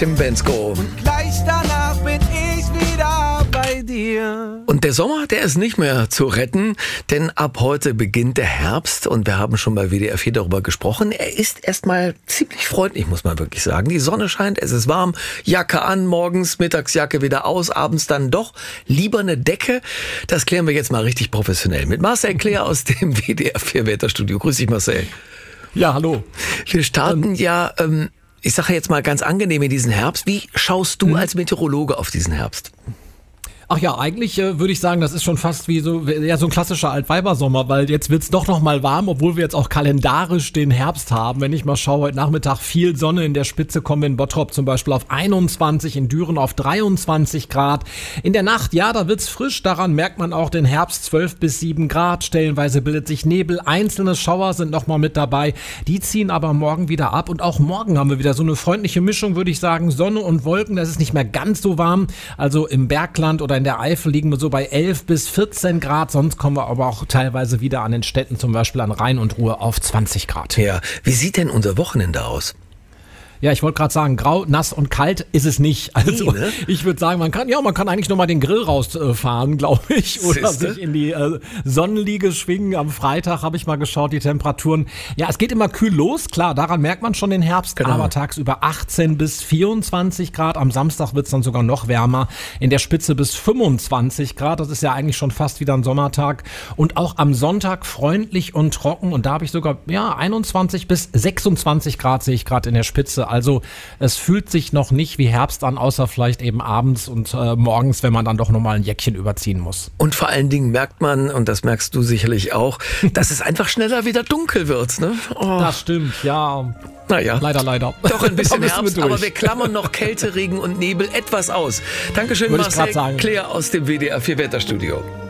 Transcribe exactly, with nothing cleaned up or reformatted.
Tim Bendzko. Und gleich danach bin ich wieder bei dir. Und der Sommer, der ist nicht mehr zu retten, denn ab heute beginnt der Herbst und wir haben schon bei W D R vier darüber gesprochen. Er ist erstmal ziemlich freundlich, muss man wirklich sagen. Die Sonne scheint, es ist warm, Jacke an, morgens, Mittagsjacke wieder aus, abends dann doch lieber eine Decke. Das klären wir jetzt mal richtig professionell mit Marcel Kleer aus dem W D R vier Wetterstudio. Grüß dich, Marcel. Ja, hallo. Wir starten ja, ähm, ich sage jetzt mal ganz angenehm in diesen Herbst. Wie schaust du hm. als Meteorologe auf diesen Herbst? Ach ja, eigentlich äh, würde ich sagen, das ist schon fast wie so ja so ein klassischer Altweibersommer, weil jetzt wird's doch noch mal warm, obwohl wir jetzt auch kalendarisch den Herbst haben. Wenn ich mal schaue, heute Nachmittag viel Sonne, in der Spitze kommen wir in Bottrop zum Beispiel auf einundzwanzig, in Düren auf dreiundzwanzig Grad. In der Nacht, ja, da wird's frisch, daran merkt man auch den Herbst, zwölf bis sieben Grad, stellenweise bildet sich Nebel, einzelne Schauer sind noch mal mit dabei, die ziehen aber morgen wieder ab und auch morgen haben wir wieder so eine freundliche Mischung, würde ich sagen, Sonne und Wolken, das ist nicht mehr ganz so warm, also im Bergland oder in der Eifel liegen wir so bei elf bis vierzehn Grad, sonst kommen wir aber auch teilweise wieder an den Städten, zum Beispiel an Rhein und Ruhr, auf zwanzig Grad. Ja, wie sieht denn unser Wochenende aus? Ja, ich wollte gerade sagen, grau, nass und kalt ist es nicht. Also nee, ne? Ich würde sagen, man kann ja, man kann eigentlich noch mal den Grill rausfahren, glaube ich, oder Siehste? sich in die äh, Sonnenliege schwingen. Am Freitag habe ich mal geschaut, die Temperaturen. Ja, es geht immer kühl los, klar, daran merkt man schon den Herbst, genau. Aber tagsüber achtzehn bis vierundzwanzig Grad. Am Samstag wird es dann sogar noch wärmer, in der Spitze bis fünfundzwanzig Grad. Das ist ja eigentlich schon fast wieder ein Sommertag. Und auch am Sonntag freundlich und trocken. Und da habe ich sogar ja einundzwanzig bis sechsundzwanzig Grad sehe ich gerade in der Spitze. Also es fühlt sich noch nicht wie Herbst an, außer vielleicht eben abends und äh, morgens, wenn man dann doch nochmal ein Jäckchen überziehen muss. Und vor allen Dingen merkt man, und das merkst du sicherlich auch, dass es einfach schneller wieder dunkel wird. Ne? Oh. Das stimmt, ja. Naja. Leider, leider. Doch ein bisschen Herbst, wir aber wir klammern noch Kälte, Regen und Nebel etwas aus. Dankeschön, Würde Marcel Kleer aus dem W D R vier Wetterstudio.